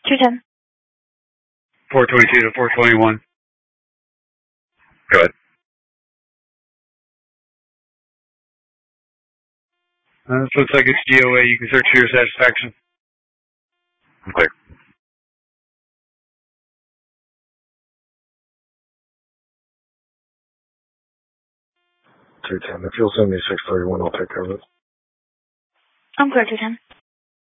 210. 422 to 421. Go ahead. This looks like it's GOA. You can search for your satisfaction. Okay. 210. If you'll send me 631, I'll take care of it. I'm clear, 210.